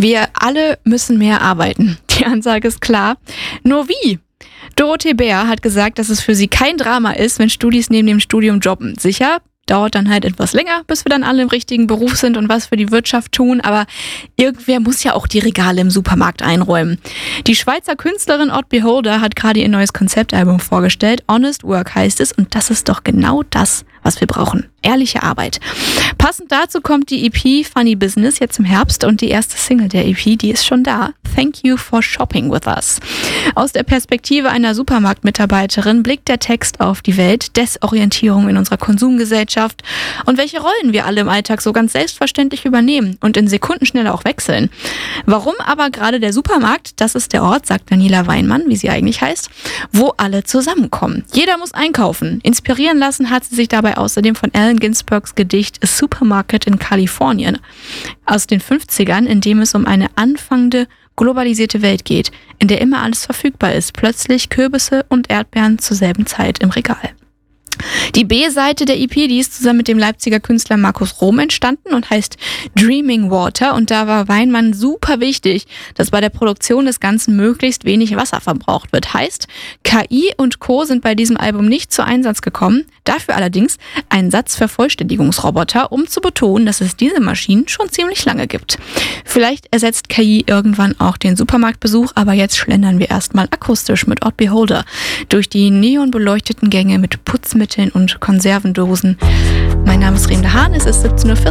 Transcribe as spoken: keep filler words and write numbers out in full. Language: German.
Wir alle müssen mehr arbeiten. Die Ansage ist klar. Nur wie? Dorothee Bär hat gesagt, dass es für sie kein Drama ist, wenn Studis neben dem Studium jobben. Sicher, dauert dann halt etwas länger, bis wir dann alle im richtigen Beruf sind und was für die Wirtschaft tun, aber irgendwer muss ja auch die Regale im Supermarkt einräumen. Die Schweizer Künstlerin Odd Beholder hat gerade ihr neues Konzeptalbum vorgestellt. Honest Work heißt es, und das ist doch genau das, was wir brauchen. Ehrliche Arbeit. Passend dazu kommt die E P Funny Business jetzt im Herbst und die erste Single der E P, die ist schon da. Thank you for shopping with us. Aus der Perspektive einer Supermarktmitarbeiterin blickt der Text auf die Welt, Desorientierung in unserer Konsumgesellschaft und welche Rollen wir alle im Alltag so ganz selbstverständlich übernehmen und in Sekundenschnelle auch wechseln. Warum aber gerade der Supermarkt? Das ist der Ort, sagt Daniela Weinmann, wie sie eigentlich heißt, wo alle zusammenkommen. Jeder muss einkaufen. Inspirieren lassen hat sie sich dabei außerdem von Allen Ginsbergs Gedicht A Supermarket in Kalifornien aus den fünfzigern, in dem es um eine anfangende globalisierte Welt geht, in der immer alles verfügbar ist, plötzlich Kürbisse und Erdbeeren zur selben Zeit im Regal. Die B-Seite der E P, die ist zusammen mit dem Leipziger Künstler Markus Rohm entstanden und heißt Dreaming Water, und da war Weinmann super wichtig, dass bei der Produktion des Ganzen möglichst wenig Wasser verbraucht wird. Heißt, K I und Co. sind bei diesem Album nicht zu Einsatz gekommen, dafür allerdings ein Satzvervollständigungsroboter, um zu betonen, dass es diese Maschinen schon ziemlich lange gibt. Vielleicht ersetzt K I irgendwann auch den Supermarktbesuch, aber jetzt schlendern wir erstmal akustisch mit Odd Beholder durch die neonbeleuchteten Gänge mit Putzmitteln und Konservendosen. Mein Name ist Rende Hahn, es ist siebzehn Uhr vierzig.